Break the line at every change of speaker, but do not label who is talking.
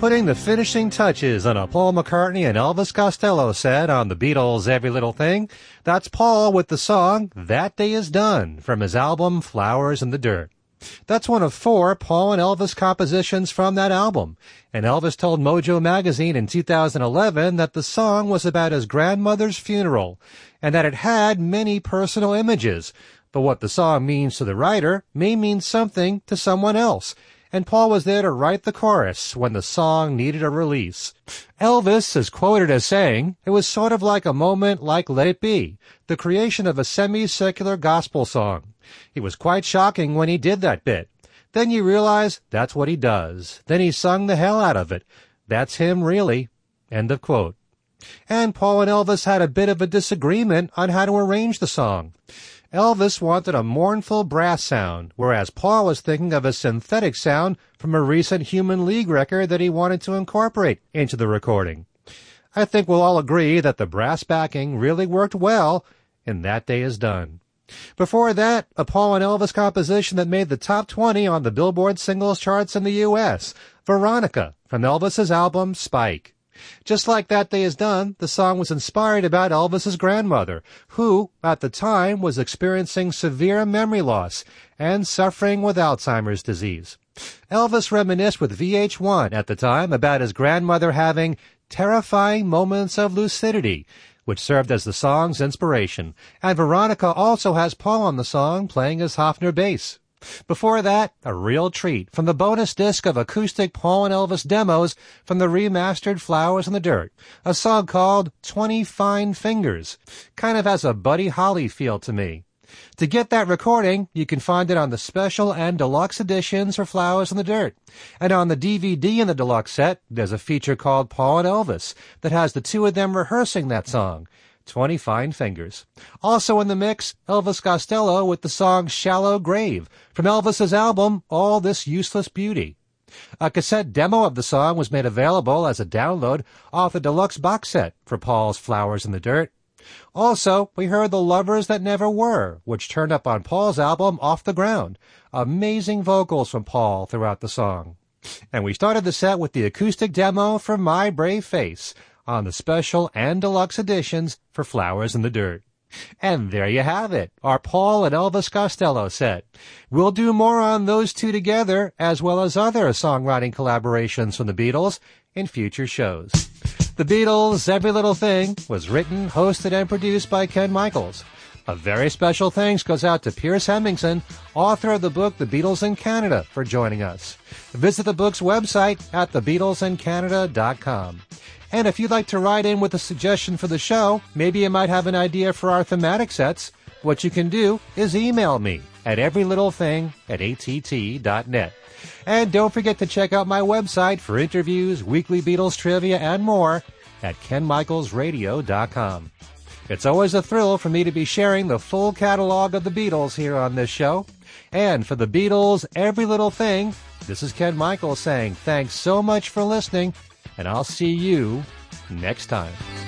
Putting the finishing touches on a Paul McCartney and Elvis Costello set on the Beatles' Every Little Thing. That's Paul with the song That Day Is Done from his album Flowers in the Dirt. That's one of 4 Paul and Elvis compositions from that album, and Elvis told Mojo magazine in 2011 that the song was about his grandmother's funeral, and that it had many personal images, but what the song means to the writer may mean something to someone else, and Paul was there to write the chorus when the song needed a release. Elvis is quoted as saying, "It was sort of like a moment like Let It Be, the creation of a semi-secular gospel song. It was quite shocking when he did that bit. Then you realize that's what he does. Then he sung the hell out of it. That's him, really." End of quote. And Paul and Elvis had a bit of a disagreement on how to arrange the song. Elvis wanted a mournful brass sound, whereas Paul was thinking of a synthetic sound from a recent Human League record that he wanted to incorporate into the recording. I think we'll all agree that the brass backing really worked well, and That Day Is Done. Before that, a Paul and Elvis composition that made the top 20 on the Billboard singles charts in the U.S., Veronica, from Elvis's album Spike. Just like That Day Is Done, the song was inspired about Elvis's grandmother, who, at the time, was experiencing severe memory loss and suffering with Alzheimer's disease. Elvis reminisced with VH1 at the time about his grandmother having terrifying moments of lucidity, which served as the song's inspiration, and Veronica also has Paul on the song playing his Hofner bass. Before that, a real treat from the bonus disc of acoustic Paul and Elvis demos from the remastered Flowers in the Dirt, a song called 20 Fine Fingers. Kind of has a Buddy Holly feel to me. To get that recording, you can find it on the special and deluxe editions for Flowers in the Dirt. And on the DVD in the deluxe set, there's a feature called Paul and Elvis that has the 2 of them rehearsing that song. 20 Fine Fingers. Also in the mix, Elvis Costello with the song Shallow Grave from Elvis's album All This Useless Beauty. A cassette demo of the song was made available as a download off the deluxe box set for Paul's Flowers in the Dirt. Also, we heard The Lovers That Never Were, which turned up on Paul's album Off the Ground. Amazing vocals from Paul throughout the song. And we started the set with the acoustic demo for My Brave Face on the special and deluxe editions for Flowers in the Dirt. And there you have it, our Paul and Elvis Costello set. We'll do more on those 2 together, as well as other songwriting collaborations from the Beatles in future shows. The Beatles' Every Little Thing was written, hosted, and produced by Ken Michaels. A very special thanks goes out to Pierce Hemmingson, author of the book The Beatles in Canada, for joining us. Visit the book's website at thebeatlesincanada.com. And if you'd like to write in with a suggestion for the show, maybe you might have an idea for our thematic sets, what you can do is email me at everylittlething@att.net. And don't forget to check out my website for interviews, weekly Beatles trivia, and more at kenmichaelsradio.com. It's always a thrill for me to be sharing the full catalog of the Beatles here on this show. And for the Beatles' Every Little Thing, this is Ken Michaels saying thanks so much for listening, and I'll see you next time.